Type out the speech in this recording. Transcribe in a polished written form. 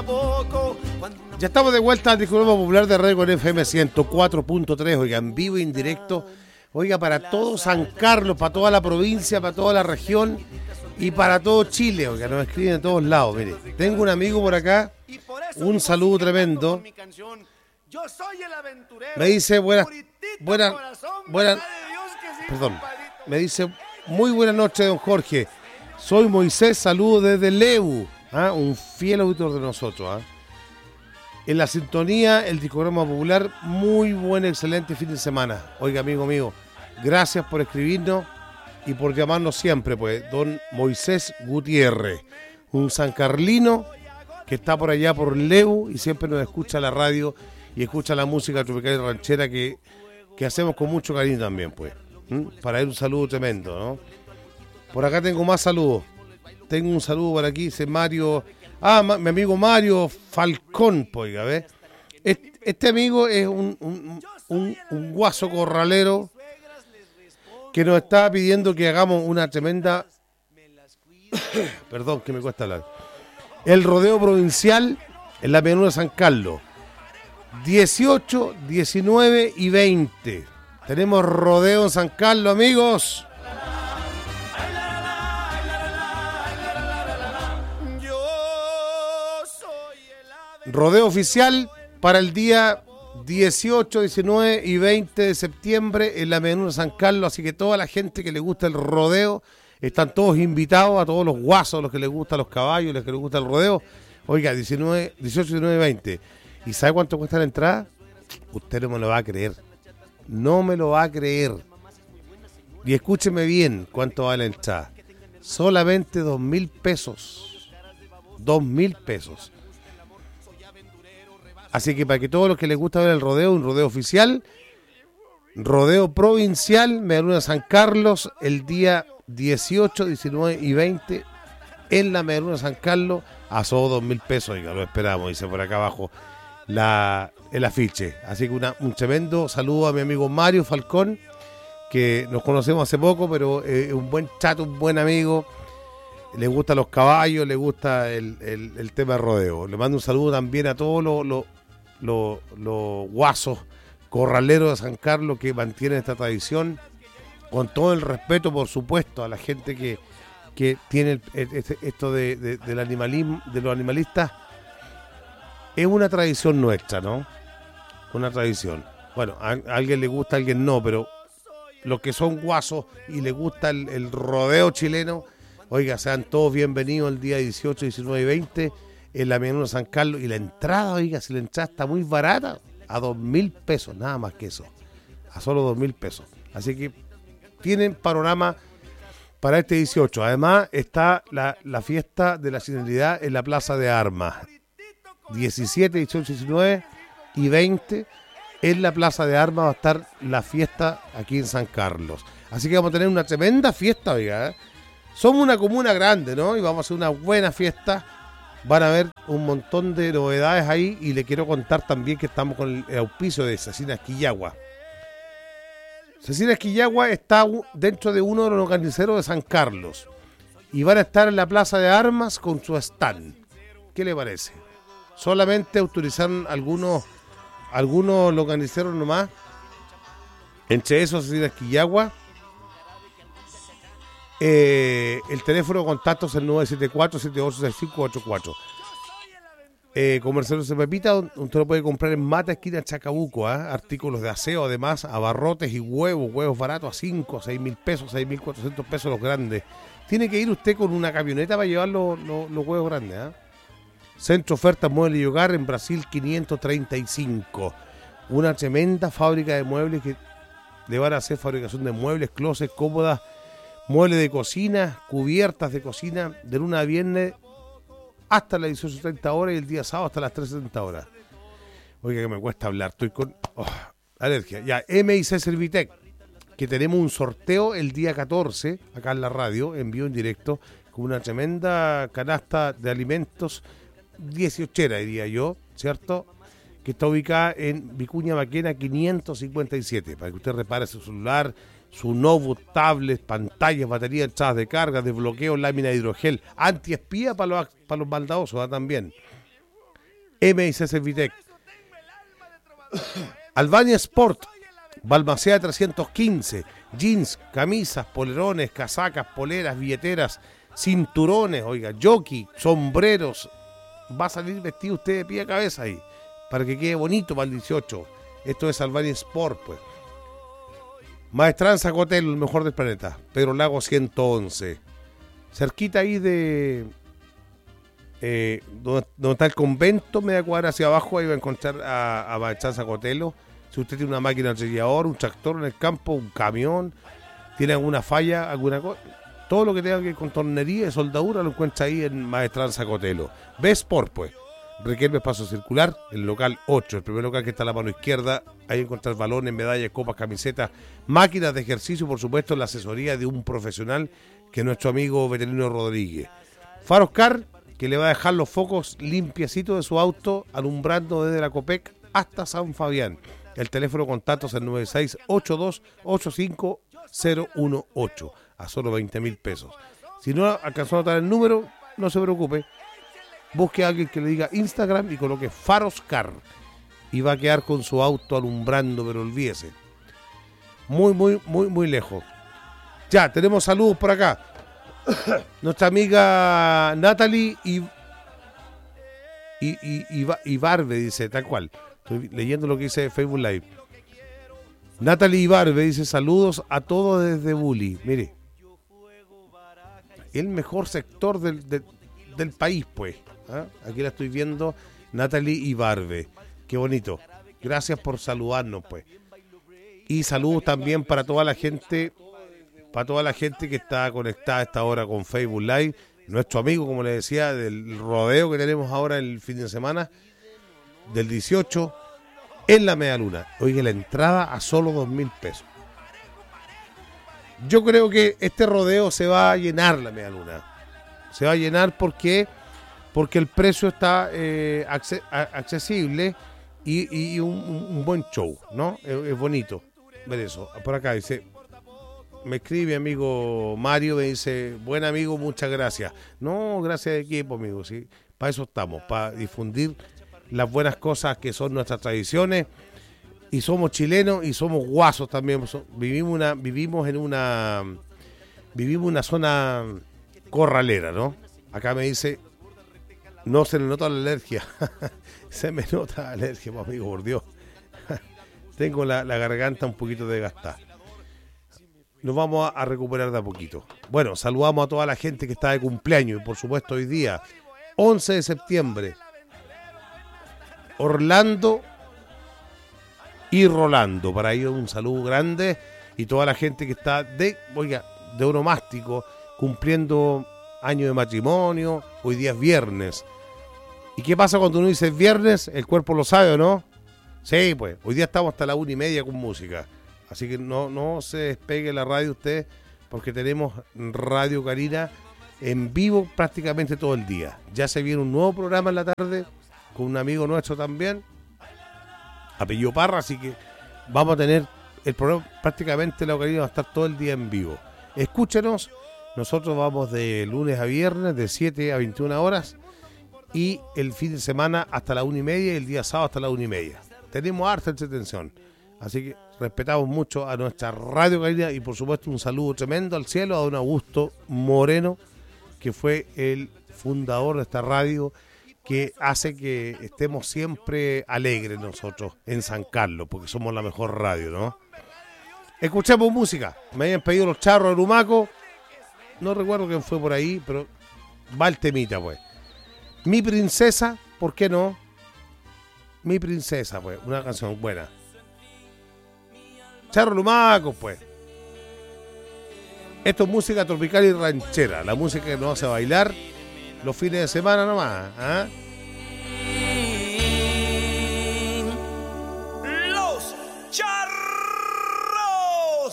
Ya estamos de vuelta al Discurso Popular de Radio con FM 104.3, oiga, en vivo e indirecto, oiga, para todo San Carlos, para toda la provincia, para toda la región y para todo Chile, oiga, nos escriben de todos lados. Mire, tengo un amigo por acá, un saludo tremendo. Me dice perdón, me dice, muy buenas noches, don Jorge. Soy Moisés, saludo desde Leu, un fiel auditor de nosotros. En la sintonía, el Discograma Popular, muy buen, excelente fin de semana. Oiga, amigo mío, gracias por escribirnos y por llamarnos siempre, pues, don Moisés Gutiérrez, un sancarlino que está por allá por Leu y siempre nos escucha la radio y escucha la música tropical y ranchera que hacemos con mucho cariño también, pues. Para él un saludo tremendo, ¿no? Por acá tengo más saludos. Tengo un saludo por aquí, dice Mario. Mi amigo Mario Falcón, oiga, ¿ves? Este amigo es un guaso corralero que nos está pidiendo que hagamos una tremenda... Perdón, que me cuesta hablar. El rodeo provincial en la Llanura de San Carlos. 18, 19 y 20. Tenemos rodeo en San Carlos, amigos. Rodeo oficial para el día 18, 19 y 20 de septiembre en la Llanura de San Carlos. Así que toda la gente que le gusta el rodeo, están todos invitados, a todos los guasos, los que les gustan los caballos, los que les gusta el rodeo. Oiga, 18, 19 y 20. ¿Y sabe cuánto cuesta la entrada? Usted no me lo va a creer. No me lo va a creer. Y escúcheme bien cuánto vale la entrada. Solamente 2.000 pesos. 2.000 pesos. Así que para que todos los que les gusta ver el rodeo, un rodeo oficial, rodeo provincial, Llanura de San Carlos, el día 18, 19 y 20 en la Llanura de San Carlos, a solo 2.000 pesos. Oiga, lo esperamos, dice por acá abajo el afiche. Así que un tremendo saludo a mi amigo Mario Falcón, que nos conocemos hace poco, pero es un buen chato, un buen amigo. Le gustan los caballos, le gusta el tema de rodeo. Le mando un saludo también a todos los guasos corraleros de San Carlos que mantienen esta tradición, con todo el respeto, por supuesto, a la gente que tiene esto del animalismo, de los animalistas. Es una tradición nuestra, ¿no? Una tradición. Bueno, a alguien le gusta, a alguien no, pero los que son guasos y les gusta el rodeo chileno, oiga, sean todos bienvenidos el día 18, 19 y 20 en la Llanura de San Carlos. Y la entrada, oiga, si la entrada está muy barata, a 2.000 pesos, nada más que eso. A solo 2.000 pesos. Así que tienen panorama para este 18. Además, está la fiesta de la Generalidad en la Plaza de Armas. 17, 18, 19 y 20 en la Plaza de Armas va a estar la fiesta aquí en San Carlos. Así que vamos a tener una tremenda fiesta, oiga, ¿eh? Somos una comuna grande, ¿no? Y vamos a hacer una buena fiesta. Van a haber un montón de novedades ahí y le quiero contar también que estamos con el auspicio de Cecina Esquillagua. Cecina Esquillagua está dentro de uno de los organiceros de San Carlos y van a estar en la Plaza de Armas con su stand. ¿Qué le parece? Solamente autorizaron algunos organiceros nomás. Entre esos, Cecina Esquillagua. El teléfono de contacto es el 974-786544. Comercial de Pepita, usted lo puede comprar en Mata, esquina Chacabuco, artículos de aseo, además, abarrotes y huevos baratos a 5, 6.000 pesos, 6.400 pesos los grandes. Tiene que ir usted con una camioneta para llevar los huevos grandes. Centro Ofertas Muebles y Hogar en Brasil 535. Una tremenda fábrica de muebles que le van a hacer fabricación de muebles, closets, cómodas, muebles de cocina, cubiertas de cocina, de lunes a viernes hasta las 18:30 horas y el día sábado hasta las 3:70 horas. Oiga, que me cuesta hablar, estoy con alergia. Ya, MIC Servitec, que tenemos un sorteo el día 14, acá en la radio, en vivo en directo, con una tremenda canasta de alimentos 18era, diría yo, ¿cierto? Que está ubicada en Vicuña Maquena 557, para que usted repare su celular, su notebook, tablet, pantallas, baterías, entradas de carga, desbloqueo, lámina de hidrogel, antiespía para los maldadosos también. MIC Servitec. Albania Sport, Balmaceda 315, jeans, camisas, polerones, casacas, poleras, billeteras, cinturones, oiga, jockey, sombreros. Va a salir vestido usted de pie a cabeza ahí, para que quede bonito para el 18. Esto es Albania Sport, pues. Maestranza Cotelo, el mejor del planeta. Pedro Lago 111. Cerquita ahí de... donde está el convento, media cuadra hacia abajo, ahí va a encontrar a Maestranza Cotelo. Si usted tiene una máquina de trillador, un tractor en el campo, un camión, tiene alguna falla, alguna cosa, todo lo que tenga que ver con tornería y soldadura lo encuentra ahí en Maestranza Cotelo. Sport, pues. Requiere espacio circular, el local 8, el primer local que está a la mano izquierda. Ahí encontrar balones, medallas, copas, camisetas, máquinas de ejercicio, por supuesto, la asesoría de un profesional que es nuestro amigo Veterino Rodríguez. Faros Car, que le va a dejar los focos limpiecitos de su auto, alumbrando desde la Copec hasta San Fabián. El teléfono contacto es el 9682-85018, a solo 20.000 pesos. Si no alcanzó a notar el número, no se preocupe. Busque a alguien que le diga Instagram y coloque Faros Car y va a quedar con su auto alumbrando, pero olvídese. Muy lejos. Ya, tenemos saludos por acá. Nuestra amiga Natalie y Barbe dice, tal cual. Estoy leyendo lo que dice Facebook Live. Natalie Ibarbe dice, saludos a todos desde Bully. Mire, el mejor sector del país, pues. ¿Ah? Aquí la estoy viendo, Natalie Ibarbe. Qué bonito. Gracias por saludarnos, pues. Y saludos también para toda la gente que está conectada a esta hora con Facebook Live. Nuestro amigo, como le decía, del rodeo que tenemos ahora el fin de semana, del 18, en la Media Luna. Oiga, la entrada a solo 2.000 pesos. Yo creo que este rodeo se va a llenar, la Media Luna. Se va a llenar porque el precio está accesible y un buen show, ¿no? Es bonito ver eso. Por acá dice, me escribe mi amigo Mario, me dice, buen amigo, muchas gracias. No, gracias de equipo, amigo, sí. Para eso estamos, para difundir las buenas cosas que son nuestras tradiciones. Y somos chilenos y somos guasos también. Vivimos en una zona corralera, ¿no? Acá me dice, no se le nota la alergia. Se me nota la alergia, amigo, por Dios. Tengo la garganta un poquito desgastada. Nos vamos a recuperar de a poquito. Bueno, saludamos a toda la gente que está de cumpleaños. Y por supuesto hoy día, 11 de septiembre, Orlando y Rolando. Para ellos un saludo grande. Y toda la gente que está de onomástico, cumpliendo año de matrimonio. Hoy día es viernes. ¿Y qué pasa cuando uno dice viernes? El cuerpo lo sabe, ¿o no? Sí, pues. Hoy día estamos hasta la 1:30 con música. Así que no se despegue la radio usted, porque tenemos Radio Karina en vivo prácticamente todo el día. Ya se viene un nuevo programa en la tarde con un amigo nuestro también, apellido Parra, así que vamos a tener el programa, prácticamente la Karina va a estar todo el día en vivo. Escúchenos, nosotros vamos de lunes a viernes, de 7 a 21 horas, y el fin de semana hasta la 1:30 y el día sábado hasta la 1:30. Tenemos harta entretención, así que respetamos mucho a nuestra Radio Karina y por supuesto un saludo tremendo al cielo a don Augusto Moreno, que fue el fundador de esta radio, que hace que estemos siempre alegres nosotros en San Carlos, porque somos la mejor radio, ¿no? Escuchemos música. Me habían pedido los Charros de Lumaco, no recuerdo quién fue por ahí, pero va el temita, pues. Mi princesa, ¿por qué no? Mi princesa, pues, una canción buena. Charros Lumaco, pues. Esto es música tropical y ranchera, la música que nos hace bailar los fines de semana nomás, ¿ah?